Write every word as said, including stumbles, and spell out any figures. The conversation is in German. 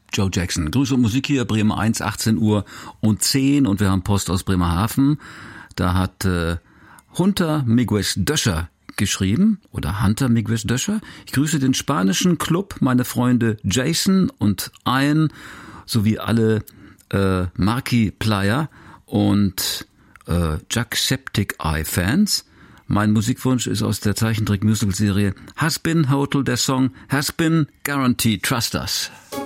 Joe Jackson. Grüße und Musik hier, Bremen eins, achtzehn Uhr und zehn und wir haben Post aus Bremerhaven. Da hat äh, Hunter Miguez Döscher geschrieben, oder Hunter Miguez Döscher. Ich grüße den spanischen Club, meine Freunde Jason und Ian, sowie alle äh, Marquis Player und äh, Jacksepticeye-Fans. Mein Musikwunsch ist aus der Zeichentrick-Musical-Serie Has Been Hotel, der Song Has Been Guaranteed, Trust Us.